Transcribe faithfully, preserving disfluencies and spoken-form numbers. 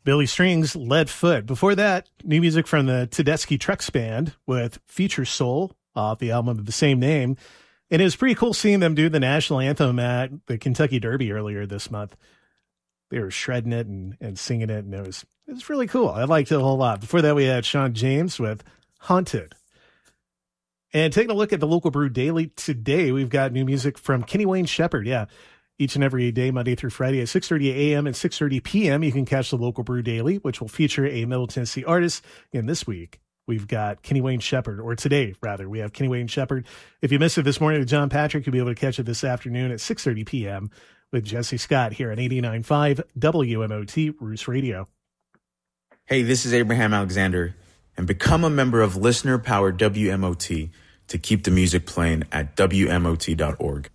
Billy Strings, Lead Foot. Before that, new music from the Tedeschi Trucks Band with Future Soul off the album of the same name. And it was pretty cool seeing them do the national anthem at the Kentucky Derby earlier this month. They were shredding it and, and singing it, and it was it was really cool. I liked it a whole lot. Before that, we had Sean James with Haunted. And taking a look at the Local Brew Daily today, we've got new music from Kenny Wayne Shepherd. Yeah, each and every day, Monday through Friday at six thirty a.m. and six thirty p.m., you can catch the Local Brew Daily, which will feature a Middle Tennessee artist. And this week, we've got Kenny Wayne Shepherd, or today, rather, we have Kenny Wayne Shepherd. If you missed it this morning with John Patrick, you'll be able to catch it this afternoon at six thirty p.m. with Jesse Scott here at eighty-nine point five W M O T Roost Radio. Hey, this is Abraham Alexander, and become a member of Listener Powered W M O T to keep the music playing at W M O T dot org.